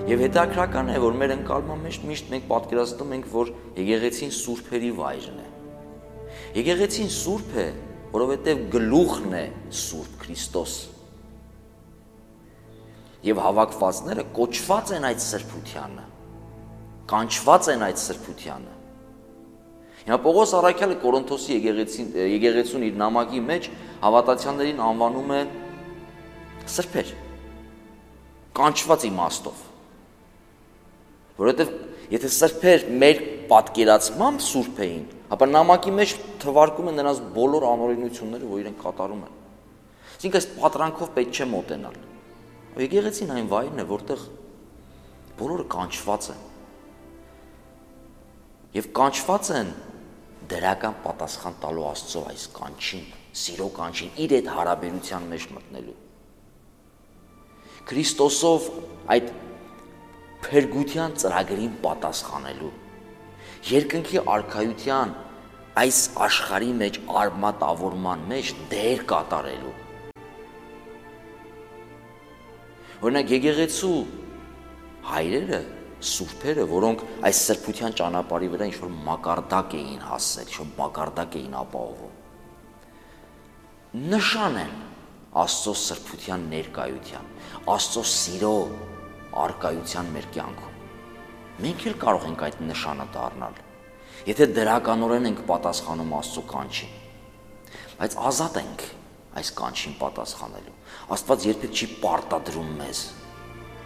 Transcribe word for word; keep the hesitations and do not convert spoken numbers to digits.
Եվ հետաքրական է, որ մեր ընկալման մեջ միշտ մենք պատկերացնում ենք, որ եկեղեցին սուրբերի վայրն է։ Եկեղեցին սուրբ է, որովհետև գլուխն է Սուրբ Քրիստոս։ Եվ հավաքվածները կոչված են այդ սրբությանը, կանչված են այդ սրբությանը։ Հիմա Պողոս առաքյալը Կորինթոսի եկեղեցուն իր նամակի մեջ հավատացյալներին անվանում է սրբեր, կանչված իմաստով։ Որովհետև եթե սրբեր մեր պատկերացմամբ սուրբ էին, ապա նամակի մեջ թվարկում են նրանց բոլոր անօրենությունները, որ իրենք կատարում են։ Այսինքն այս պատրանքով պետք չէ մոտենալ։ Եկեղեցին այն վայրն է, որտեղ բոլորը կանչված են։ Եվ կանչված են դրական պատասխան տալու Աստծո այս կանչին, սիրո կանչին, իր այդ հարաբերության մեջ մտնելու։ Քրիստոսով այդ փրկության ծրագրին պատասխանելու, երկնքի արքայության այս աշխարհի մեջ արմատավորման մեջ դեր կատարելու։ Օրինակ եկեղեցու հայրերը, սուրբերը, որոնք այս սրբության ճանապարհի վրա ինչ-որ մակարդակ էին հասել, ինչ-որ մակարդակ էին ապահովում, նշան են Աստծո սրբության ներկայության, Աստծո սիրո առկայության մեր կյանքում։ Մենք էլ կարող ենք այդ նշանը դառնալ, եթե դրականորեն ենք պատասխանում Աստծո կանչին, բայց ազատ ենք այս կանչին պատասխանելու։ Աստված երբեք չի պարտադրում մեզ